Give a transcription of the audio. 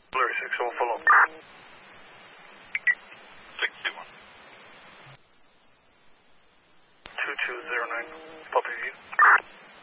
Blurry 6, one follow. 621. 2209, Puppy View.